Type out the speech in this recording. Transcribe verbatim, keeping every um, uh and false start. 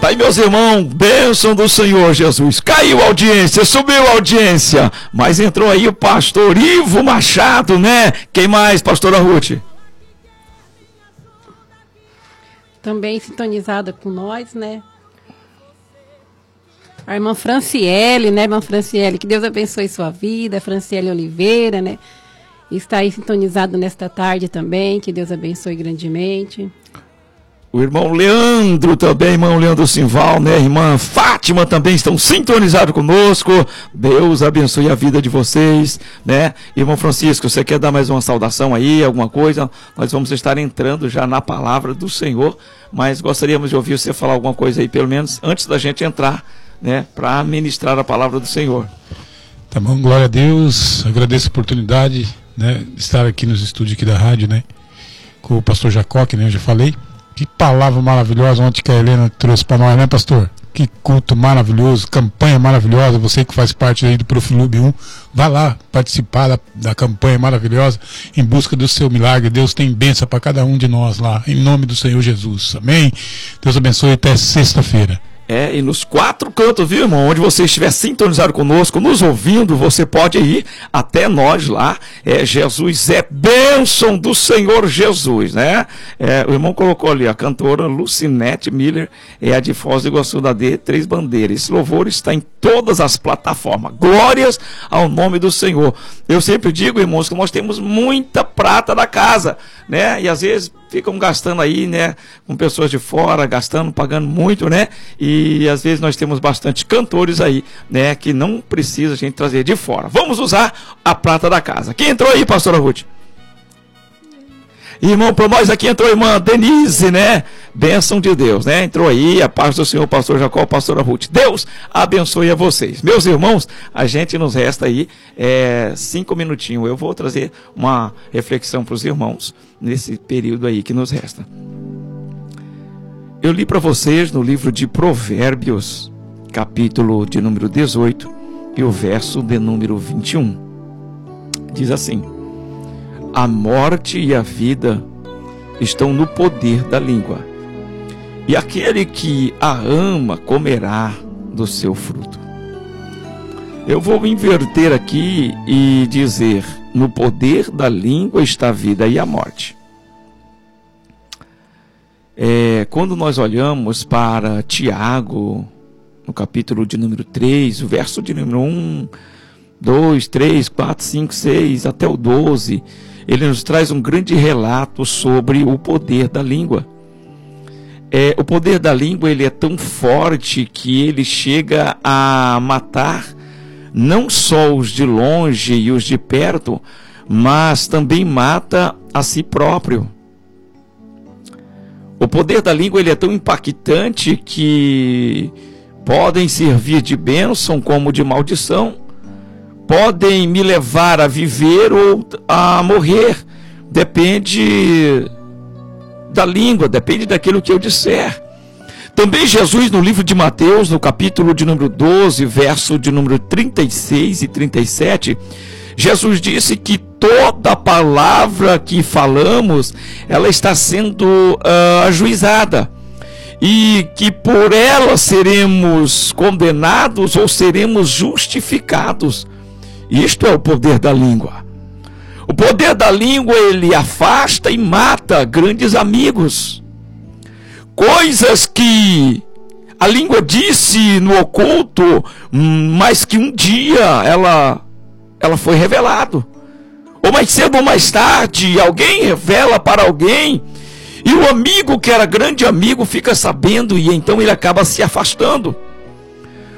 aí, meus irmãos, bênção do Senhor Jesus. Caiu a audiência, subiu a audiência, mas entrou aí o pastor Ivo Machado, né? Quem mais, pastora Ruth? Também sintonizada com nós, né? A irmã Franciele, né, irmã Franciele? Que Deus abençoe sua vida. Franciele Oliveira, né? Está aí sintonizado nesta tarde também. Que Deus abençoe grandemente. O irmão Leandro também, irmão Leandro Simval, né? Irmã Fátima também estão sintonizados conosco. Deus abençoe a vida de vocês, né? Irmão Francisco, você quer dar mais uma saudação aí, alguma coisa? Nós vamos estar entrando já na palavra do Senhor, mas gostaríamos de ouvir você falar alguma coisa aí, pelo menos antes da gente entrar, né? Para ministrar a palavra do Senhor. Tá bom, glória a Deus. Agradeço a oportunidade, né, de estar aqui nos estúdios aqui da rádio, né? Com o pastor Jacó, que nem eu já falei. Que palavra maravilhosa ontem que a Helena trouxe para nós, né, pastor? Que culto maravilhoso, campanha maravilhosa. Você que faz parte aí do Profilube um, vá lá participar da, da campanha maravilhosa em busca do seu milagre. Deus tem bênção para cada um de nós lá, em nome do Senhor Jesus. Amém? Deus abençoe até sexta-feira. É, e nos quatro cantos, viu, irmão? Onde você estiver sintonizado conosco, nos ouvindo, você pode ir até nós lá. É, Jesus é bênção do Senhor Jesus, né? É, o irmão colocou ali, a cantora Lucinete Miller, é a de Foz do Iguaçu da D, Três Bandeiras. Esse louvor está em todas as plataformas. Glórias ao nome do Senhor. Eu sempre digo, irmãos, que nós temos muita prata na casa, né? E às vezes ficam gastando aí, né, com pessoas de fora, gastando, pagando muito, né? E às vezes nós temos bastante cantores aí, né, que não precisa a gente trazer de fora. Vamos usar a prata da casa. Quem entrou aí, pastora Ruth? Irmão, para nós aqui entrou a irmã Denise, né? Bênção de Deus, né? Entrou aí, a paz do Senhor, pastor Jacó, pastora Ruth. Deus abençoe a vocês. Meus irmãos, a gente nos resta aí é, cinco minutinhos. Eu vou trazer uma reflexão para os irmãos nesse período aí que nos resta. Eu li para vocês no livro de Provérbios, capítulo de número dezoito e o verso de número vinte e um. Diz assim: a morte e a vida estão no poder da língua, e aquele que a ama comerá do seu fruto. Eu vou inverter aqui e dizer: no poder da língua está a vida e a morte. É, quando nós olhamos para Tiago, no capítulo de número três, o verso de número um, dois, três, quatro, cinco, seis, até o doze, ele nos traz um grande relato sobre o poder da língua. É, o poder da língua, ele é tão forte que ele chega a matar não só os de longe e os de perto, mas também mata a si próprio. O poder da língua, ele é tão impactante que podem servir de bênção como de maldição. Podem me levar a viver ou a morrer. Depende da língua, depende daquilo que eu disser. Também Jesus, no livro de Mateus, no capítulo de número doze, verso de número trinta e seis e trinta e sete, Jesus disse que toda palavra que falamos, ela está sendo uh, ajuizada, e que por ela seremos condenados ou seremos justificados. Isto é o poder da língua. O poder da língua, ele afasta e mata grandes amigos. Coisas que a língua disse no oculto, mas que um dia ela, ela foi revelado. Ou mais cedo ou mais tarde, alguém revela para alguém, e o amigo que era grande amigo fica sabendo, e então ele acaba se afastando.